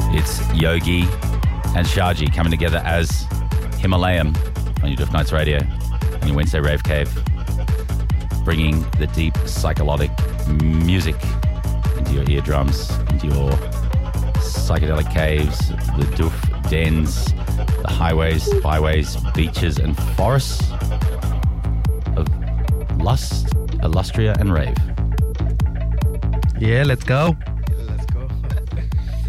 It's Yogi and Shaji coming together as Himalayan on your Drift Nights Radio and your Wednesday Rave Cave, bringing the deep psychedelic music into your eardrums, into your psychedelic caves, the doof dens, the highways, byways, beaches and forests of lust, illustria and rave. Yeah, let's go.